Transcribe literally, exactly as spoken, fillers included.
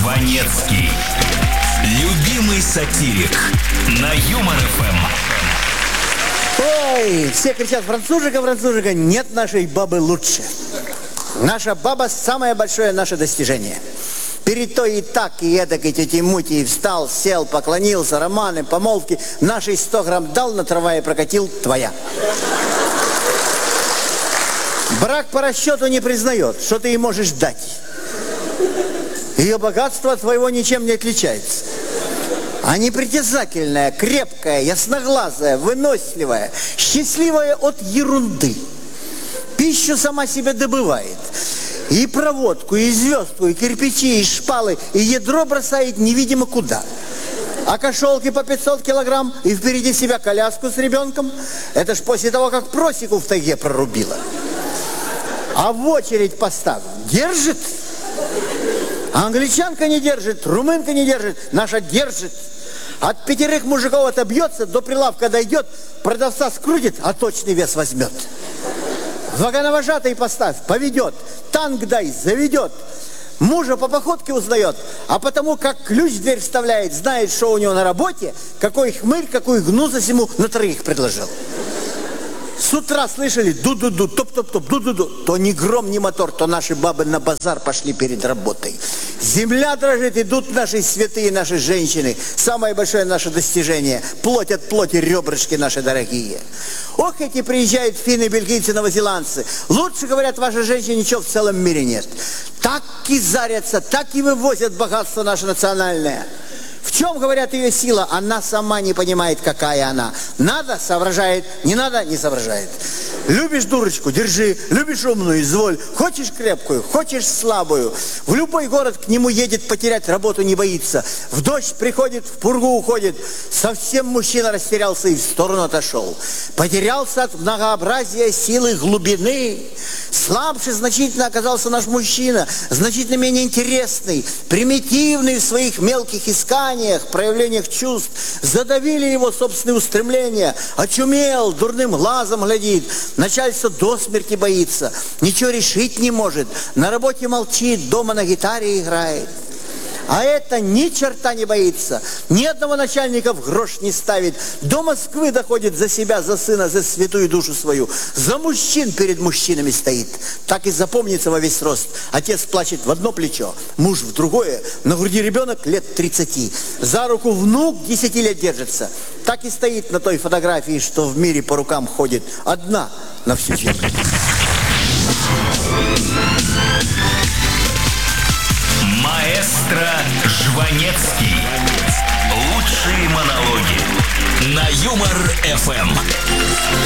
Жванецкий. Любимый сатирик на Юмор ФМ. Ой, все кричат: францужика, францужика, нет нашей бабы лучше. Наша баба самое большое наше достижение. Перед той и так, и эдак, и тетей Мути, встал, сел, поклонился, романы, помолвки. Нашей сто грамм дал, на трамвае прокатил, твоя. Брак по расчету не признает, что ты ей можешь дать. Ее богатство от твоего ничем не отличается. А непритязательная, крепкая, ясноглазая, выносливая, счастливая от ерунды. Пищу сама себе добывает. И проводку, и звездку, и кирпичи, и шпалы, и ядро бросает невидимо куда. А кошелки по пятьсот килограмм, и впереди себя коляску с ребенком. Это ж после того, как просеку в тайге прорубила. А в очередь поставь. Держит. А англичанка не держит, румынка не держит, наша держит. От пятерых мужиков отобьется, до прилавка дойдет, продавца скрутит, а точный вес возьмет. Вагоновожатый поставь, поведет, танк дай, заведет. Мужа по походке узнает, а потому как ключ в дверь вставляет, знает, что у него на работе, какой хмырь, какую гнусость ему на троих предложил. С утра слышали ду-ду-ду, топ-топ-топ, ду-ду-ду. То ни гром, ни мотор, то наши бабы на базар пошли перед работой. Земля дрожит, идут наши святые, наши женщины. Самое большое наше достижение. Плоть от плоти, ребрышки наши дорогие. Ох, эти приезжают финны, бельгийцы, новозеландцы. Лучше, говорят, ваши женщины ничего в целом мире нет. Так и зарятся, так и вывозят богатство наше национальное. В чем, говорят, ее сила? Она сама не понимает, какая она. Надо — соображает, не надо — не соображает. Любишь дурочку — держи, любишь умную — изволь. Хочешь крепкую, хочешь слабую. В любой город к нему едет, потерять работу не боится. В дождь приходит, в пургу уходит. Совсем мужчина растерялся и в сторону отошел. Потерялся от многообразия силы глубины. Слабше значительно оказался наш мужчина, значительно менее интересный, примитивный в своих мелких исканиях, проявлениях чувств. Задавили его собственные устремления. Очумел, дурным глазом глядит. Начальство до смерти боится, ничего решить не может. На работе молчит, дома на гитаре играет. А это ни черта не боится. Ни одного начальника в грош не ставит. До Москвы доходит за себя, за сына, за святую душу свою. За мужчин перед мужчинами стоит. Так и запомнится во весь рост. Отец плачет в одно плечо, муж в другое. На груди ребенок лет тридцати. За руку внук десяти лет держится. Так и стоит на той фотографии, что в мире по рукам ходит. Одна на всю землю. Маэстро Жванецкий. Лучшие монологи на Юмор ФМ.